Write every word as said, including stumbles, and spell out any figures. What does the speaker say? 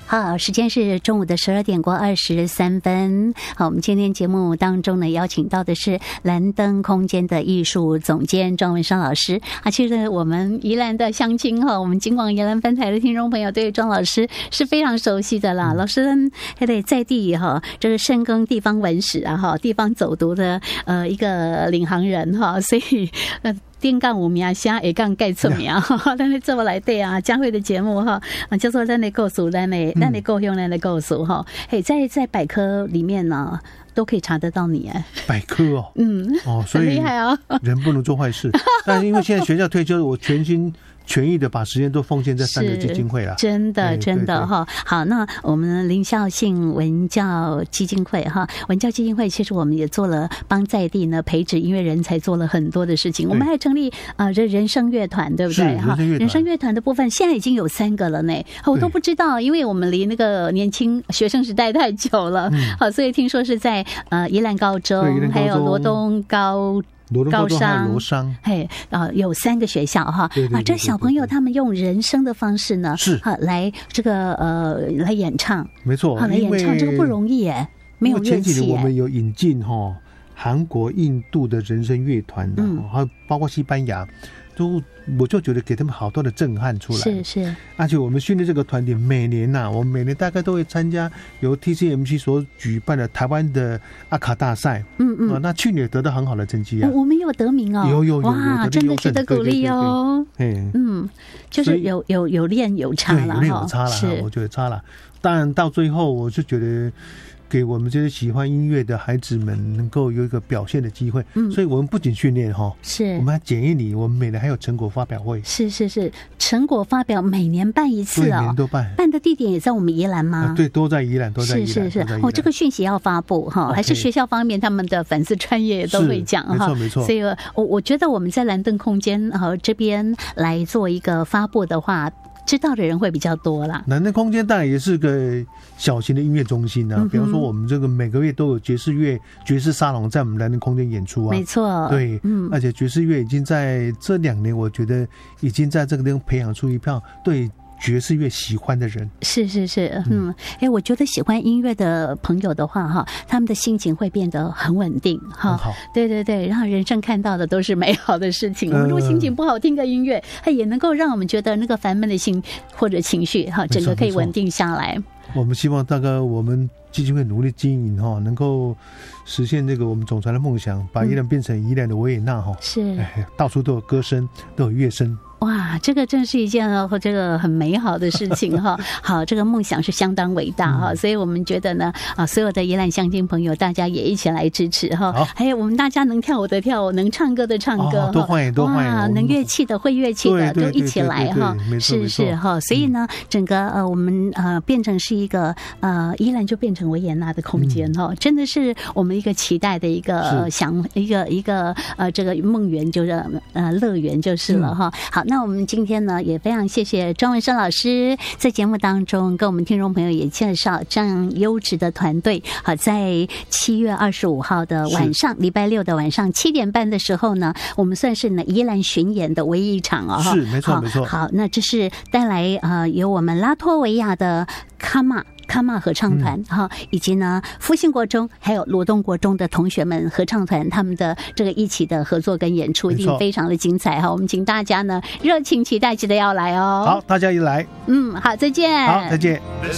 好，时间是中午的十二点过二十三分。好，我们今天节目当中呢，邀请到的是蓝灯空间的艺术总监庄文生老师啊。其实我们宜兰的乡亲哈，我们金广宜兰分台的听众朋友对庄老师是非常熟悉的啦。老师还得在地哈，这个深耕地方文史啊哈，地方走读的呃一个领航人哈，所以呃。顶杠有名声，下杠盖出名。咱咧做来对啊，佳慧的节目哈，叫做咱的故事，咱的咱的故乡，咱的故事哈。嘿，在在百科里面呢，都可以查得到你哎。 百科哦， 嗯， 哦，所以很厉害哦。 人不能做坏事，但是因为现在学校退休，我全心全意的把时间都奉献在三个基金会了， 真的真的哈。好，那我们林孝信文教基金会哈，文教基金会其实我们也做了帮在地呢培植音乐人才做了很多的事情。我们还成立啊这、呃、人声乐团，对不对哈？人声乐团的部分现在已经有三个了呢，我都不知道，因为我们离那个年轻学生时代太久了。嗯、好，所以听说是在呃宜兰高中，还有罗东高。 高商、罗商， 嘿啊，有三个学校哈啊，这小朋友他们用人声的方式呢， 是啊来这个呃来演唱， 没错， 来演唱这个不容易耶，没有乐器耶。 前几年我们有引进哈韩国、印度的人声乐团的，还有包括西班牙。都我就觉得给他们好多的震撼出来， 是是， 而且我们训练这个团体，每年呐、啊，我们每年大概都会参加由 T C M C 所举办的台湾的阿卡大赛，嗯嗯、呃，那去年得到很好的成绩啊， 我们有得名哦， 有有有， 哇，真的值得鼓励哦，嗯嗯，就是有有有练有差了， 有练有差了，我觉得差了，当然到最后我就觉得。给我们这些喜欢音乐的孩子们能够有一个表现的机会，嗯，所以我们不仅训练哈， 是， 我们还检验你，我们每年还有成果发表会， 是是是，成果发表每年办一次哦， 每年都办， 办的地点也在我们宜兰吗？ 啊、对，都在宜兰，都在宜兰， 是是是，哦，这个讯息要发布哈， okay, 还是学校方面他们的粉丝专业也都会讲哈， 没错没错， 所以我我觉得我们在蓝灯空间和这边来做一个发布的话。知道的人会比较多啦。 蓝灯空间当然也是个小型的音乐中心啊，嗯、比方说我们这个每个月都有爵士乐、爵士沙龙在我们蓝灯空间演出啊。 没错， 对，嗯，而且爵士乐已经在这两年，我觉得已经在这个地方培养出一票对爵士乐喜欢的人。 是是是，嗯，哎、欸，我觉得喜欢音乐的朋友的话哈，他们的心情会变得很稳定哈。 好， 对对对，然后人生看到的都是美好的事情。我们如果心情不好，听个音乐，它也能够让我们觉得那个烦闷的心或者情绪哈，整个可以稳定下来。 我们希望大概我们基金会努力经营哈，能够实现这个我们总裁的梦想，把宜兰变成宜兰的维也纳哈。 是， 哎，到处都有歌声，都有乐声。 哇，这个真是一件这个很美好的事情哈。好，这个梦想是相当伟大哈，所以我们觉得呢，啊，所有的宜兰乡亲朋友，大家也一起来支持哈。还有我们大家能跳舞的跳舞，能唱歌的唱歌， 哦、多欢迎多欢迎。 哇，能乐器的会乐器的，都一起来哈。是是哈，所以呢，整个呃我们呃变成是一个呃宜兰就变成维也纳的空间哈，真的是我们一个期待的一个想一个一个呃这个梦园就是呃乐园就是了哈。好。那我们今天呢，也非常谢谢庄文生老师在节目当中跟我们听众朋友也介绍这样优质的团队。好，在七月二十五号的晚上，礼拜六的晚上七点半的时候呢，我们算是呢宜兰巡演的唯一一场哦。 是，没错没错。 好，那这是带来呃由我们拉脱维亚的卡玛。卡玛合唱团哈、嗯，以及呢复兴国中还有罗东国中的同学们合唱团，他们的这个一起的合作跟演出一定非常的精彩哈。我们请大家呢热情期待，记得要来哦。 好，大家一来， 嗯，好，再见。 好，再见。